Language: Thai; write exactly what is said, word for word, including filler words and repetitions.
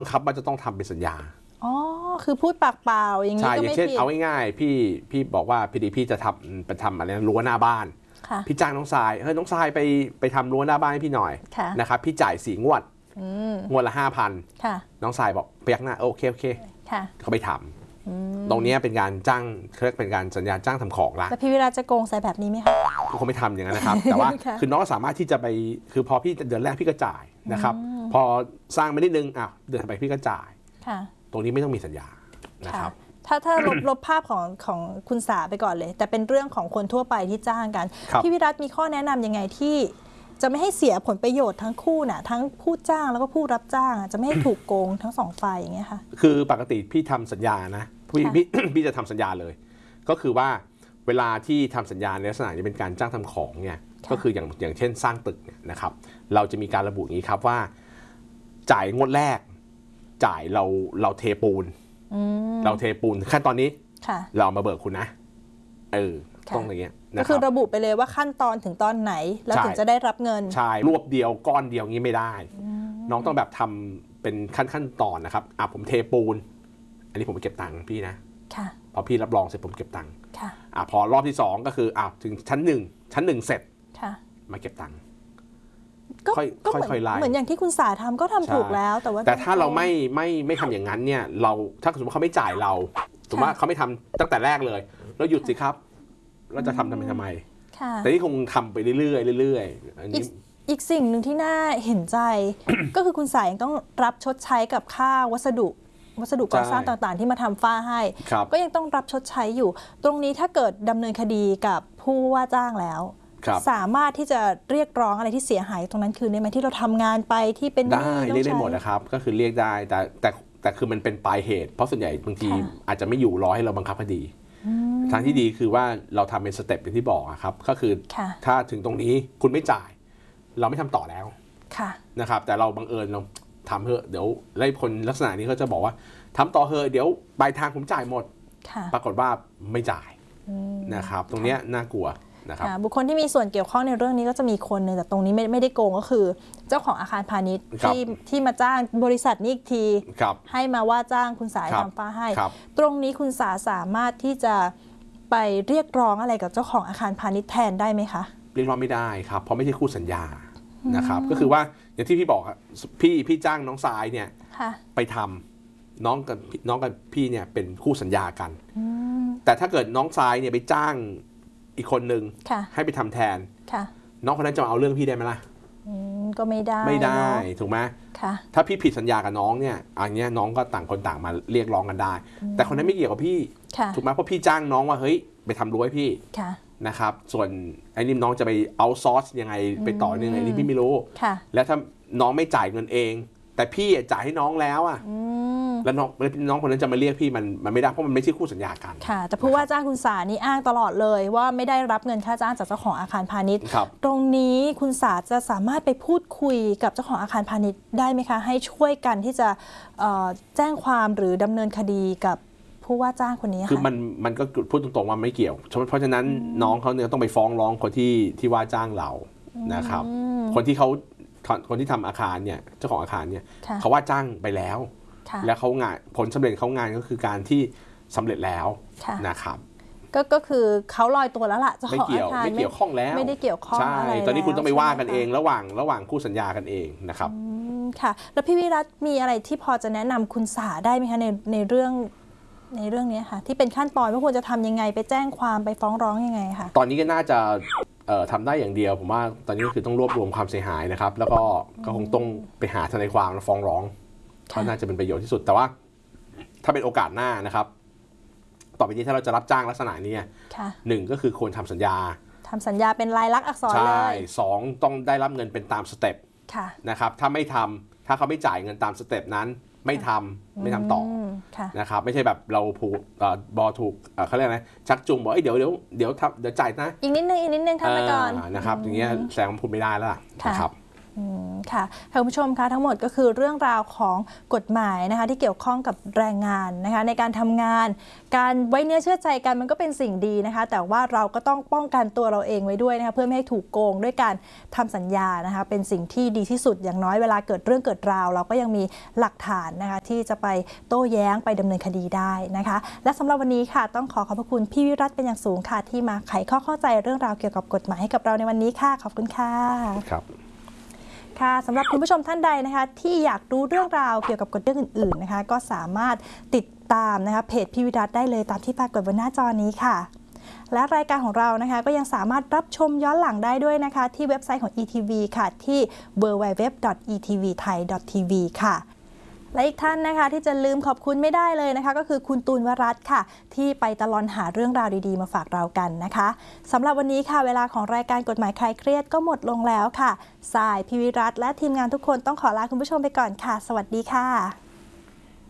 ครับว่าจะต้องทำเป็นสัญญาอ๋อคือพูดปากเปล่าอย่างนี้ก็ไม่ผิดใช่อย่างเช่นเอาง่ายๆพี่พี่บอกว่าพี่ดีพี่จะทำไปทำอะไรนะรั้วหน้าบ้านพี่จ้างน้องทรายเฮ้ยน้องทรายไปไปทำรั้วหน้าบ้านให้พี่หน่อยนะครับพี่จ่ายสี่งวดงวดละห้าพันน้องทรายบอกเปียกหน้าโอเคโอเคเขาไปทำตรงนี้เป็นการจ้างเรียกเป็นการสัญญาจ้างทำของละแล้วพี่วิราจะโกงใส่แบบนี้ไหมคะเขาไม่ทำอย่างนั้นนะครับแต่ว่าคือน้องสามารถที่จะไปคือพอพี่เดือนแรกพี่ก็จ่ายนะครับพอสร้างไปนิดนึงอ่ะเดือนไปพี่ก็จ่ายตรงนี้ไม่ต้องมีสัญญานะครับถ้าถ้าลบลบภาพของของคุณสาไปก่อนเลยแต่เป็นเรื่องของคนทั่วไปที่จ้างกันพี่วิรัตมีข้อแนะนำยังไงที่จะไม่ให้เสียผลประโยชน์ทั้งคู่น่ะทั้งผู้จ้างแล้วก็ผู้รับจ้างจะไม่ให้ถูกโกงทั้งสองฝ่ายอย่างเงี้ยค่ะคือปกติพี่ทำสัญญานะพี่พี่พี่จะทำสัญญาเลยก็คือว่าเวลาที่ทำสัญญาในลักษณะที่เป็นการจ้างทำของเนี่ยก็คืออย่างอย่างเช่นสร้างตึกเนี่ยนะครับเราจะมีการระบุอย่างนี้ครับว่าจ่ายงวดแรกจ่ายเราเราเทปูนเราเทปูนขั้นตอนนี้เรามาเบิกคุณนะเออต้องอย่างเงี้ยก็คือระบุไปเลยว่าขั้นตอนถึงตอนไหนแล้วถึงจะได้รับเงินใช่รวบเดียวก้อนเดียวงี้ไม่ได้น้องต้องแบบทำเป็นขั้นขั้นตอนนะครับอ่ะผมเทปูนอันนี้ผมไปเก็บตังค์พี่นะพอพี่รับรองเสร็จผมเก็บตังค์อ่ะพอรอบที่สองก็คืออ่ะถึงชั้นหนึ่งชั้นหนึ่งเสร็จมาเก็บตังค์ก็ค่อยๆไล่เหมือนอย่างที่คุณสาทำก็ทำถูกแล้วแต่ว่าแต่ถ้าเราไม่ไม่ไม่ทำอย่างนั้นเนี่ยเราถ้าสมมติเขาไม่จ่ายเราสมมติว่าเขาไม่ทำตั้งแต่แรกเลยเราหยุดสิครับเราจะทำทำไมทำไมแต่นี่คงทำไปเรื่อยๆเรื่อยๆอันนี้อีกสิ่งหนึ่งที่น่าเห็นใจก็คือคุณสายยังต้องรับชดใช้กับค่าวัสดุวัสดุก่อสร้างต่างๆที่มาทำฝ้าให้ก็ยังต้องรับชดใช้อยู่ตรงนี้ถ้าเกิดดำเนินคดีกับผู้ว่าจ้างแล้วสามารถที่จะเรียกร้องอะไรที่เสียหายตรงนั้นคืนได้ไหมที่เราทำงานไปที่เป็นได้เรียกได้หมดนะครับก็คือเรียกได้แต่แต่แต่คือมันเป็นปลายเหตุเพราะส่วนใหญ่บางทีอาจจะไม่อยู่รอให้เราบังคับคดีทางที่ดีคือว่าเราทำเป็นสเต็ปอย่างที่บอกครับก็คือถ้าถึงตรงนี้คุณไม่จ่ายเราไม่ทำต่อแล้วนะครับแต่เราบังเอิญเราทำเถอะเดี๋ยวไล่คนลักษณะนี้เขาจะบอกว่าทำต่อเถอะเดี๋ยวปลายทางผมจ่ายหมดปรากฏว่าไม่จ่ายนะครับตรงนี้น่ากลัวบุคคลที่มีส่วนเกี่ยวข้องในเรื่องนี้ก็จะมีคนหนึ่งแต่ตรงนี้ไม่ไม่ได้โกงก็คือเจ้าของอาคารพาณิชย์ที่ที่มาจ้างบริษัทนี้อีกทีให้มาว่าจ้างคุณสายทำฝ้าให้ตรงนี้คุณสาสามารถที่จะไปเรียกร้องอะไรกับเจ้าของอาคารพาณิชย์แทนได้ไหมคะเรียกร้องไม่ได้ครับเพราะไม่ใช่คู่สัญญานะครับก็คือว่าอย่างที่พี่บอกพี่พี่จ้างน้องสายเนี่ยไปทำน้องกับน้องกับพี่เนี่ยเป็นคู่สัญญากันแต่ถ้าเกิดน้องสายเนี่ยไปจ้างอีกคนหนึ่งให้ไปทำแทนน้องคนนั้นจะมาเอาเรื่องพี่ได้ไหมล่ะก็ไม่ได้ไม่ได้ถูกไหมถ้าพี่ผิดสัญญากับน้องเนี่ยอันนี้น้องก็ต่างคนต่างมาเรียกร้องกันได้แต่คนนั้นไม่เกี่ยวกับพี่ถูกไหมเพราะพี่จ้างน้องว่าเฮ้ยไปทำรั้วให้พี่นะครับส่วนไอ้นี่น้องจะไปเอาซอร์สยังไงไปต่อยังไงนี่พี่ไม่รู้แล้วถ้าน้องไม่จ่ายเงินเองแต่พี่จ่ายให้น้องแล้วอ่ะแล้วน้องน้องคนนั้นจะมาเรียกพี่มันมันไม่ได้เพราะมันไม่ใช่คู่สัญญากันค่ะแต่ผู้ว่าจ้างคุณสานี่อ้างตลอดเลยว่าไม่ได้รับเงินค่าจ้างจากเจ้าของอาคารพาณิชย์ตรงนี้คุณสาจะสามารถไปพูดคุยกับเจ้าของอาคารพาณิชย์ได้ไหมคะให้ช่วยกันที่จะแจ้งความหรือดำเนินคดีกับผู้ว่าจ้างคนนี้คือมันมันก็พูดตรงๆว่าไม่เกี่ยวเพราะฉะนั้นน้องเขาเนี่ยต้องไปฟ้องร้องคนที่ที่ว่าจ้างเรานะครับคนที่เขาคนที่ทำอาคารเนี่ยเจ้าของอาคารเนี่ยเขาว่าจ้างไปแล้วแล้วเขางานผลสำเร็จเขางานก็คือการที่สำเร็จแล้วนะครับก็ก็คือเขาลอยตัวแล้วล่ะเจ้าของอาคารไม่เกี่ยวข้องแล้วไม่ได้เกี่ยวข้องอะไรตอนนี้คุณต้องไปว่ากันเองระหว่างระหว่างคู่สัญญากันเองนะครับค่ะแล้วพี่วิรัตมีอะไรที่พอจะแนะนำคุณสาได้ไหมคะในในเรื่องในเรื่องนี้ค่ะที่เป็นขั้นตอนว่าควรจะทำยังไงไปแจ้งความไปฟ้องร้องยังไงค่ะตอนนี้ก็น่าจะทำได้อย่างเดียวผมว่าตอนนี้คือต้องรวบรวมความเสียหายนะครับแล้วก็ก็คงต้องไปหาทนายความแล้วฟ้องร้องก็น่าจะเป็นประโยชน์ที่สุดแต่ว่าถ้าเป็นโอกาสหน้านะครับต่อไปนี้ถ้าเราจะรับจ้างลักษณะนี้หนึ่งก็คือควรทำสัญญาทำสัญญาเป็นลายลักษณ์อักษรเลยใช่สองต้องได้รับเงินเป็นตามสเต็ปนะครับถ้าไม่ทำถ้าเขาไม่จ่ายเงินตามสเต็ปนั้นไม่ทำไม่ทำต่อนะครับไม่ใช่แบบเราผูกบอถูกเขาเรียกนะชักจูงบอกเดี๋ยวเดี๋ยวเดี๋ยวทำเดี๋ยวจ่ายนะอีกนิดนึงอีกนิดนึงทำไปก่อนนะครับอย่างเงี้ยแสดงว่าพูดไม่ได้แล้วนะครับค่ะคุณผู้ชมคะทั้งหมดก็คือเรื่องราวของกฎหมายนะคะที่เกี่ยวข้องกับแรงงานนะคะในการทำงานการไว้เนื้อเชื่อใจกันมันก็เป็นสิ่งดีนะคะแต่ว่าเราก็ต้องป้องกันตัวเราเองไว้ด้วยนะคะเพื่อไม่ให้ถูกโกงด้วยการทำสัญญานะคะเป็นสิ่งที่ดีที่สุดอย่างน้อยเวลาเกิดเรื่องเกิดราวเราก็ยังมีหลักฐานนะคะที่จะไปโต้แย้งไปดำเนินคดีได้นะคะและสำหรับวันนี้ค่ะต้องขอขอบพระคุณพี่วิรัตเป็นอย่างสูงค่ะที่มาไขข้อเข้าใจเรื่องราวเกี่ยวกับกฎหมายให้กับเราในวันนี้ค่ะขอบคุณค่ะครับค่ะสำหรับคุณผู้ชมท่านใดนะคะที่อยากรู้เรื่องราวเกี่ยวกับกฎเรื่องอื่นๆนะคะก็สามารถติดตามนะคะเพจพี่วิรัตได้เลยตามที่ปรากฏบนหน้าจอนี้ค่ะและรายการของเรานะคะก็ยังสามารถรับชมย้อนหลังได้ด้วยนะคะที่เว็บไซต์ของ อี ที วี ค่ะที่ ดับเบิลยู ดับเบิลยู ดับเบิลยู ดอท อี ที วี ไทย ดอท ที วี ค่ะและอีกท่านนะคะที่จะลืมขอบคุณไม่ได้เลยนะคะก็คือคุณตูนวรัตน์ค่ะที่ไปตลอดหาเรื่องราวดีๆมาฝากเรากันนะคะสำหรับวันนี้ค่ะเวลาของรายการกฎหมายคลายเครียดก็หมดลงแล้วค่ะสายพี่วิรัตน์และทีมงานทุกคนต้องขอลาคุณผู้ชมไปก่อนค่ะสวัสดีค่ะ